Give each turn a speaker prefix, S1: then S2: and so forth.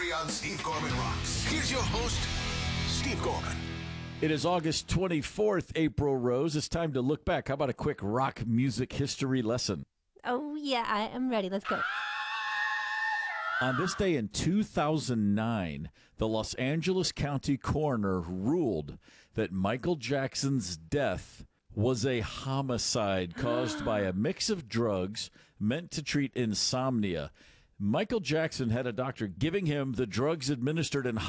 S1: history on Steve Gorman Rocks. Here's your host, Steve Gorman.
S2: It is August 24th, April Rose. It's time to look back. How about a quick rock music history lesson?
S3: Oh, yeah, I am ready. Let's go.
S2: On this day in 2009, the Los Angeles County coroner ruled that Michael Jackson's death was a homicide caused by a mix of drugs meant to treat insomnia. Michael Jackson had a doctor giving him the drugs administered in